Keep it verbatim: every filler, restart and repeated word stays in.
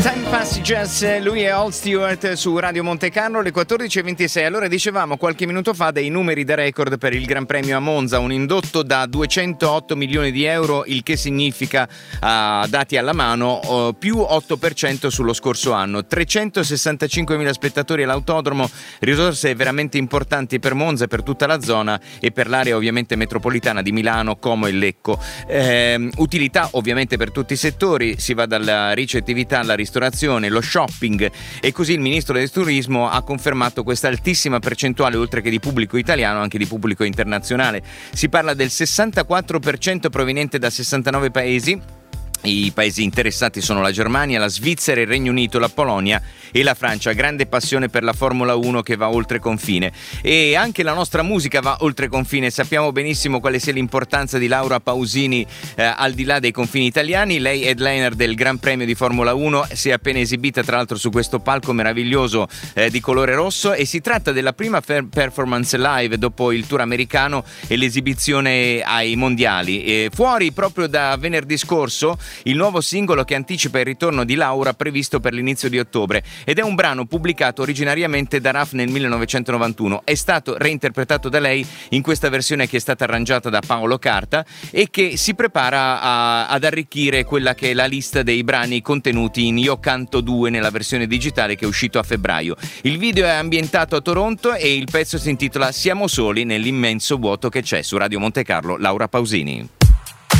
Time Passages, lui è Old Stewart su Radio Monte Carlo, le quattordici e ventisei. Allora, dicevamo qualche minuto fa dei numeri da record per il Gran Premio a Monza, un indotto da duecentootto milioni di euro, il che significa, a uh, dati alla mano, uh, più otto per cento sullo scorso anno, trecentosessantacinquemila spettatori all'autodromo, risorse veramente importanti per Monza, per tutta la zona e per l'area ovviamente metropolitana di Milano, Como e Lecco. Eh, utilità ovviamente per tutti i settori, si va dalla ricettività alla ristorazione, lo shopping, e così il ministro del turismo ha confermato questa altissima percentuale, oltre che di pubblico italiano anche di pubblico internazionale. Si parla del sessantaquattro per cento proveniente da sessantanove paesi. I paesi interessati sono la Germania, la Svizzera, il Regno Unito, la Polonia e la Francia. Grande passione per la Formula uno che va oltre confine, e anche la nostra musica va oltre confine. Sappiamo benissimo quale sia l'importanza di Laura Pausini eh, al di là dei confini italiani. Lei è headliner del Gran Premio di Formula uno, si è appena esibita tra l'altro su questo palco meraviglioso eh, di colore rosso, e si tratta della prima fer- performance live dopo il tour americano e l'esibizione ai mondiali. E fuori proprio da venerdì scorso il nuovo singolo che anticipa il ritorno di Laura, previsto per l'inizio di ottobre, ed è un brano pubblicato originariamente da Raf nel millenovecentonovantuno. È stato reinterpretato da lei in questa versione che è stata arrangiata da Paolo Carta e che si prepara a, ad arricchire quella che è la lista dei brani contenuti in Io Canto due nella versione digitale che è uscito a febbraio. Il video è ambientato a Toronto e il pezzo si intitola Siamo soli nell'immenso vuoto che c'è. Su Radio Monte Carlo, Laura Pausini.